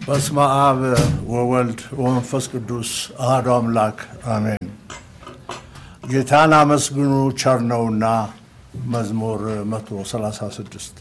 በስመ አብ ወወልድ ወመንፈስ ቅዱስ አሐዱ አምላክ አሜን። ጌታን አመስግኑ ቸር ነውና መዝሙር 136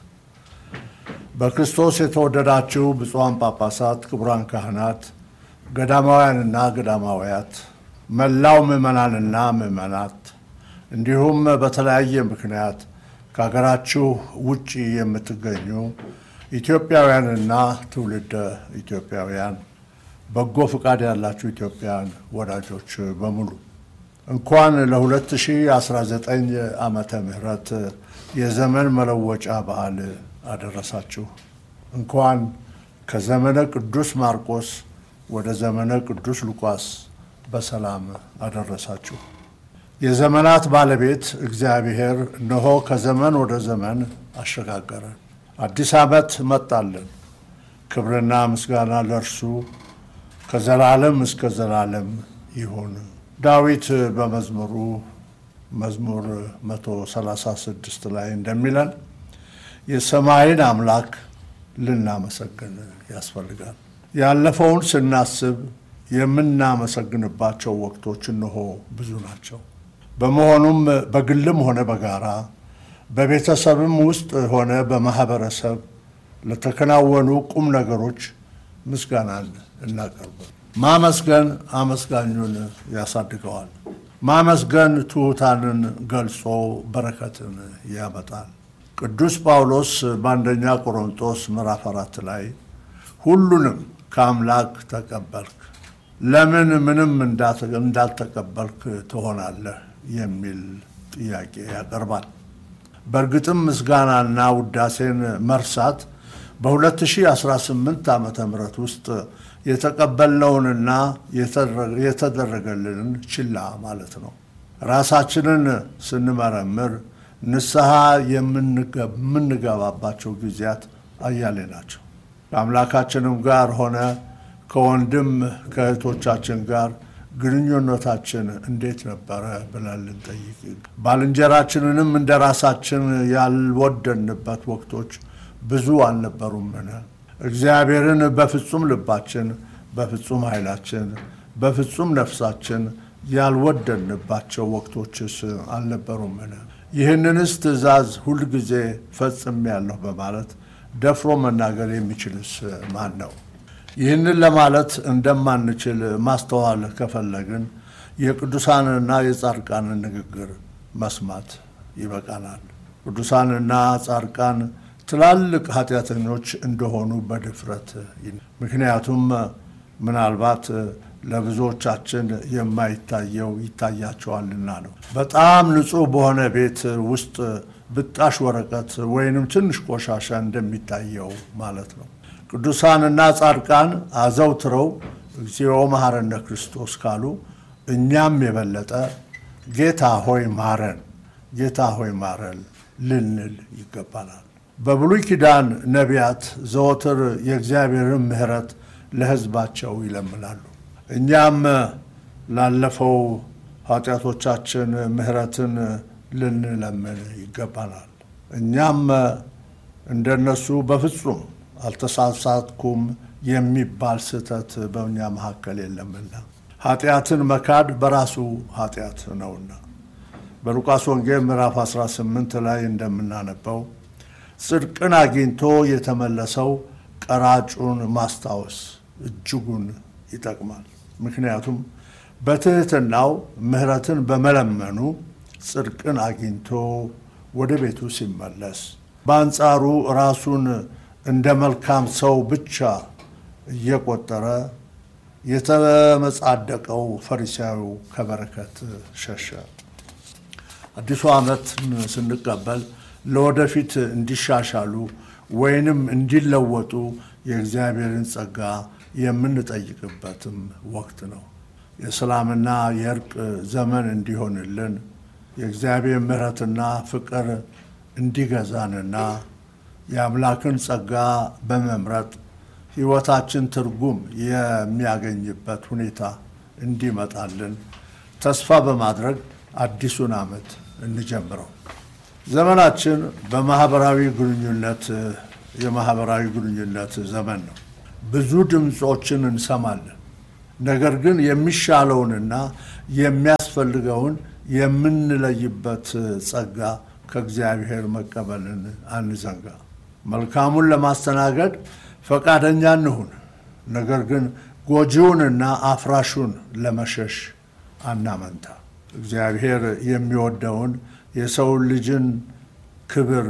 በክርስቶስ የተወደዳችሁ ብፁዓን ጳጳሳት፣ ክቡራን ካህናት፣ ገዳማውያንና ገዳማውያት፣ መላው ምዕመናንና ምዕመናት እንዲሁም በተለያየ ምክንያት ከሀገራችሁ ውጪ የምትገኙ ኢትዮጵያውያንና ትውልደ ኢትዮጵያውያን በጎ ፍቃድ ያላችሁ ኢትዮጵያውያን ወዳጆች በሙሉ እንኳን ለ2019 ዓመተ ምህረት የዘመን መለወጫ በዓል አደረሳችሁ። እንኳን ከዘመነ ቅዱስ ማርቆስ ወደ ዘመነ ቅዱስ ሉቃስ በሰላም አደረሳችሁ። የዘመናት ባለቤት እግዚአብሔር እነሆ ከዘመን ወደ ዘመን አሸጋገረን። አዲስ ዓመት መጣልን። ክብርና ምስጋና ለእርሱ ከዘላለም እስከ ዘላለም ይሁን። ዳዊት በመዝሙሩ መዝሙር 136 ላይ እንደሚለን የሰማይን አምላክ ልናመሰግን ያስፈልጋል። ያለፈውን ስናስብ የምናመሰግንባቸው ወቅቶች እነሆ ብዙ ናቸው። በመሆኑም በግልም ሆነ በጋራ በቤተሰብም ውስጥ ሆነ በማህበረሰብ ለተከናወኑ ቁም ነገሮች ምስጋናን እናቀርብ። ማመስገን አመስጋኙን ያሳድገዋል። ማመስገን ትሑታንን ገልጾ በረከትን ያመጣል። ቅዱስ ጳውሎስ በአንደኛ ቆሮንቶስ ምዕራፍ 4 ላይ ሁሉንም ከአምላክ ተቀበልክ፣ ለምን ምንም እንዳልተቀበልክ ትሆናለህ የሚል ጥያቄ ያቀርባል። በእርግጥም ምስጋናና ውዳሴን መርሳት በ2018 ዓመተ ምህረት ውስጥ የተቀበልነውንና የተደረገልንን ችላ ማለት ነው። ራሳችንን ስንመረምር ንስሐ የምንገባባቸው ጊዜያት አያሌ ናቸው። ከአምላካችንም ጋር ሆነ ከወንድም ከእህቶቻችን ጋር ግንኙነታችን እንዴት ነበረ ብለን ልንጠይቅ፣ ባልንጀራችንንም እንደራሳችን ያልወደንበት ወቅቶች ብዙ አልነበሩምን? እግዚአብሔርን በፍጹም ልባችን፣ በፍጹም ኃይላችን፣ በፍጹም ነፍሳችን ያልወደንባቸው ወቅቶችስ አልነበሩምን? ይህንንስ ትእዛዝ ሁልጊዜ ፈጽሜያለሁ በማለት ደፍሮ መናገር የሚችልስ ማን ነው? ይህንን ለማለት እንደማንችል ማስተዋል ከፈለግን የቅዱሳንና የጻድቃንን ንግግር መስማት ይበቃናል። ቅዱሳንና ጻድቃን ትላልቅ ኃጢአተኞች እንደሆኑ በድፍረት ምክንያቱም ምናልባት ለብዙዎቻችን የማይታየው ይታያቸዋልና ነው። በጣም ንጹህ በሆነ ቤት ውስጥ ብጣሽ ወረቀት ወይንም ትንሽ ቆሻሻ እንደሚታየው ማለት ነው። ቅዱሳንና ጻድቃን አዘውትረው እግዚኦ መሐረነ ክርስቶስ ካሉ እኛም የበለጠ ጌታ ሆይ ማረን፣ ጌታ ሆይ ማረን ልንል ይገባናል። በብሉይ ኪዳን ነቢያት ዘወትር የእግዚአብሔርን ምሕረት ለሕዝባቸው ይለምናሉ። እኛም ላለፈው ኃጢአቶቻችን ምሕረትን ልንለምን ይገባናል። እኛም እንደነሱ በፍጹም አልተሳሳትኩም የሚባል ስህተት በእኛ መካከል የለምና ኃጢአትን መካድ በራሱ ኃጢአት ነውና። በሉቃስ ወንጌል ምዕራፍ 18 ላይ እንደምናነበው ጽድቅን አግኝቶ የተመለሰው ቀራጩን ማስታወስ እጅጉን ይጠቅማል። ምክንያቱም በትህትናው ምሕረትን በመለመኑ ጽድቅን አግኝቶ ወደ ቤቱ ሲመለስ፣ በአንጻሩ ራሱን እንደ መልካም ሰው ብቻ እየቆጠረ የተመጻደቀው ፈሪሳዊው ከበረከት ሸሸ። አዲሱ ዓመትን ስንቀበል ለወደፊት እንዲሻሻሉ ወይንም እንዲለወጡ የእግዚአብሔርን ጸጋ የምንጠይቅበትም ወቅት ነው። የሰላምና የእርቅ ዘመን እንዲሆንልን የእግዚአብሔር ምሕረትና ፍቅር እንዲገዛንና የአምላክን ጸጋ በመምረጥ ሕይወታችን ትርጉም የሚያገኝበት ሁኔታ እንዲመጣልን ተስፋ በማድረግ አዲሱን ዓመት እንጀምረው። ዘመናችን የማህበራዊ ግንኙነት ዘመን ነው። ብዙ ድምጾችን እንሰማለን። ነገር ግን የሚሻለውንና የሚያስፈልገውን የምንለይበት ጸጋ ከእግዚአብሔር መቀበልን አንዘንጋ። መልካሙን ለማስተናገድ ፈቃደኛ እንሁን። ነገር ግን ጎጂውንና አፍራሹን ለመሸሽ አናመንታ። እግዚአብሔር የሚወደውን የሰው ልጅን ክብር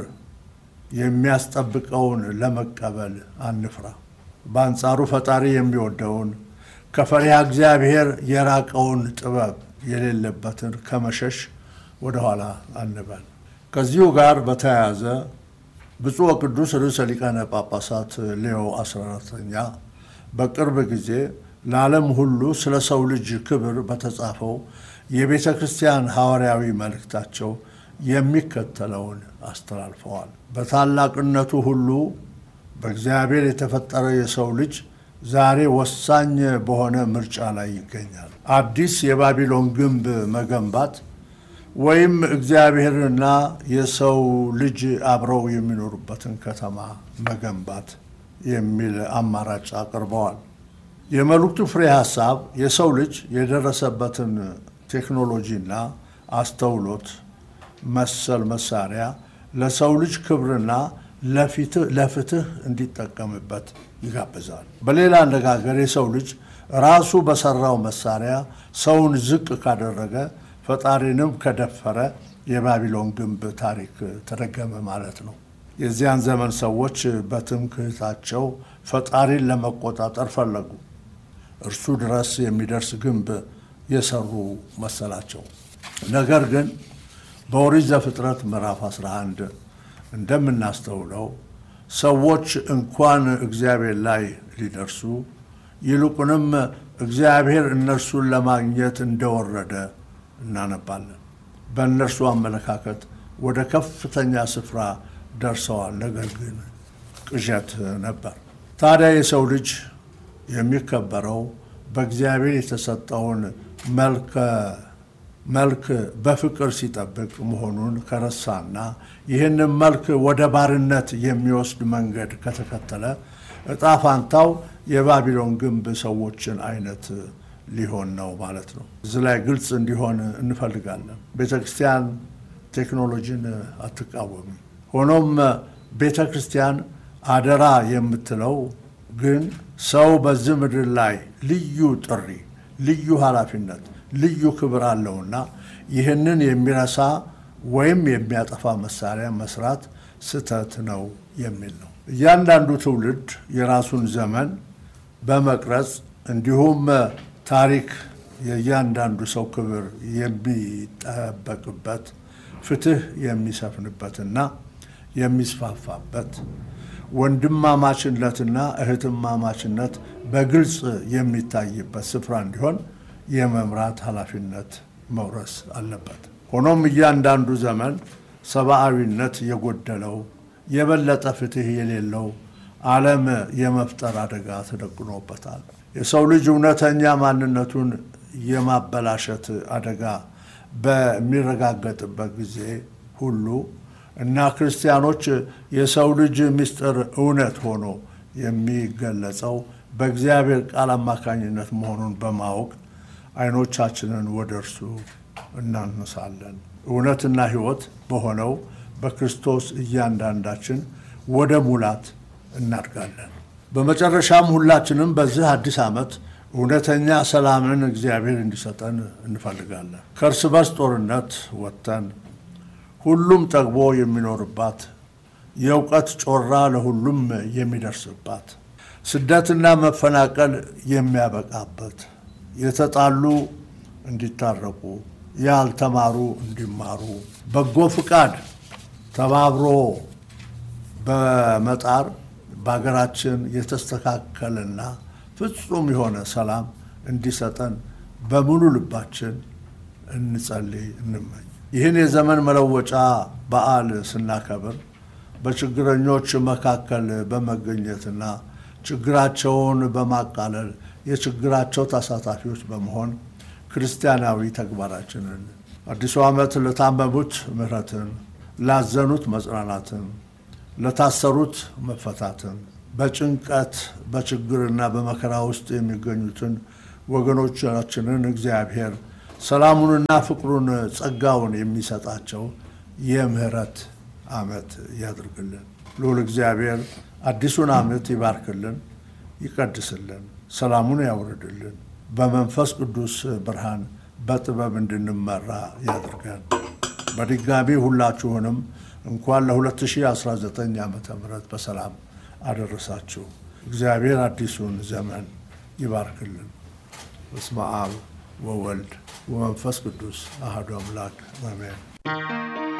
የሚያስጠብቀውን ለመቀበል አንፍራ። በአንጻሩ ፈጣሪ የሚወደውን ከፈሪሃ እግዚአብሔር የራቀውን ጥበብ የሌለበትን ከመሸሽ ወደ ኋላ አንበል። ከዚሁ ጋር በተያያዘ ብፁዕ ወቅዱስ ርዕሰ ሊቃነ ጳጳሳት ሌዮ 14ኛ በቅርብ ጊዜ ለዓለም ሁሉ ስለ ሰው ልጅ ክብር በተጻፈው የቤተ ክርስቲያን ሐዋርያዊ መልእክታቸው የሚከተለውን አስተላልፈዋል። በታላቅነቱ ሁሉ በእግዚአብሔር የተፈጠረ የሰው ልጅ ዛሬ ወሳኝ በሆነ ምርጫ ላይ ይገኛል። አዲስ የባቢሎን ግንብ መገንባት ወይም እግዚአብሔርና የሰው ልጅ አብረው የሚኖሩበትን ከተማ መገንባት የሚል አማራጭ አቅርበዋል። የመልእክቱ ፍሬ ሐሳብ የሰው ልጅ የደረሰበትን ቴክኖሎጂና አስተውሎት መሰል መሳሪያ ለሰው ልጅ ክብርና ለፍትህ እንዲጠቀምበት ይጋብዛል። በሌላ አነጋገር የሰው ልጅ ራሱ በሰራው መሳሪያ ሰውን ዝቅ ካደረገ ፈጣሪንም ከደፈረ የባቢሎን ግንብ ታሪክ ተደገመ ማለት ነው። የዚያን ዘመን ሰዎች በትምክህታቸው ፈጣሪን ለመቆጣጠር ፈለጉ። እርሱ ድረስ የሚደርስ ግንብ የሰሩ መሰላቸው። ነገር ግን በኦሪት ዘፍጥረት ምዕራፍ 11 እንደምናስተውለው ሰዎች እንኳን እግዚአብሔር ላይ ሊደርሱ ይልቁንም እግዚአብሔር እነርሱን ለማግኘት እንደወረደ እናነባለን። በእነርሱ አመለካከት ወደ ከፍተኛ ስፍራ ደርሰዋል። ነገር ግን ቅዠት ነበር። ታዲያ የሰው ልጅ የሚከበረው በእግዚአብሔር የተሰጠውን መልክ በፍቅር ሲጠብቅ መሆኑን ከረሳና ይህንን መልክ ወደ ባርነት የሚወስድ መንገድ ከተከተለ ዕጣ ፋንታው የባቢሎን ግንብ ሰዎችን አይነት ሊሆን ነው ማለት ነው። እዚህ ላይ ግልጽ እንዲሆን እንፈልጋለን። ቤተክርስቲያን ቴክኖሎጂን አትቃወምም። ሆኖም ቤተክርስቲያን አደራ የምትለው ግን ሰው በዚህ ምድር ላይ ልዩ ጥሪ፣ ልዩ ኃላፊነት፣ ልዩ ክብር አለውና ይህንን የሚረሳ ወይም የሚያጠፋ መሳሪያ መስራት ስህተት ነው የሚል ነው። እያንዳንዱ ትውልድ የራሱን ዘመን በመቅረጽ እንዲሁም ታሪክ የእያንዳንዱ ሰው ክብር የሚጠበቅበት፣ ፍትህ የሚሰፍንበትና የሚስፋፋበት፣ ወንድማማችነትና እህትማማችነት በግልጽ የሚታይበት ስፍራ እንዲሆን የመምራት ኃላፊነት መውረስ አለበት። ሆኖም እያንዳንዱ ዘመን ሰብአዊነት የጎደለው የበለጠ ፍትህ የሌለው ዓለም የመፍጠር አደጋ ተደቅኖበታል። የሰው ልጅ እውነተኛ ማንነቱን የማበላሸት አደጋ በሚረጋገጥበት ጊዜ ሁሉ እና ክርስቲያኖች የሰው ልጅ ምስጢር እውነት ሆኖ የሚገለጸው በእግዚአብሔር ቃል አማካኝነት መሆኑን በማወቅ አይኖቻችንን ወደ እርሱ እናነሳለን። እውነትና ሕይወት በሆነው በክርስቶስ እያንዳንዳችን ወደ ሙላት እናድጋለን። በመጨረሻም ሁላችንም በዚህ አዲስ ዓመት እውነተኛ ሰላምን እግዚአብሔር እንዲሰጠን እንፈልጋለን። ከእርስ በርስ ጦርነት ወጥተን ሁሉም ጠግቦ የሚኖርባት፣ የእውቀት ጮራ ለሁሉም የሚደርስባት፣ ስደትና መፈናቀል የሚያበቃበት፣ የተጣሉ እንዲታረቁ፣ ያልተማሩ እንዲማሩ፣ በጎ ፍቃድ ተባብሮ በመጣር በሀገራችን የተስተካከለና ፍጹም የሆነ ሰላም እንዲሰጠን በሙሉ ልባችን እንጸልይ፣ እንመኝ። ይህን የዘመን መለወጫ በዓል ስናከብር በችግረኞች መካከል በመገኘትና ችግራቸውን በማቃለል የችግራቸው ተሳታፊዎች በመሆን ክርስቲያናዊ ተግባራችንን አዲሱ ዓመት ለታመሙት ምሕረትን፣ ላዘኑት መጽናናትን፣ ለታሰሩት መፈታትን፣ በጭንቀት በችግርና በመከራ ውስጥ የሚገኙትን ወገኖቻችንን እግዚአብሔር ሰላሙንና ፍቅሩን ጸጋውን የሚሰጣቸው የምህረት ዓመት ያድርግልን። ልዑል እግዚአብሔር አዲሱን ዓመት ይባርክልን፣ ይቀድስልን፣ ሰላሙን ያውርድልን፣ በመንፈስ ቅዱስ ብርሃን በጥበብ እንድንመራ ያድርገን። በድጋሚ ሁላችሁንም እንኳን ለ2019 ዓመተ ምህረት በሰላም አደረሳችሁ። እግዚአብሔር አዲሱን ዘመን ይባርክልን። በስመ አብ ወወልድ ወመንፈስ ቅዱስ አሐዱ አምላክ አሜን።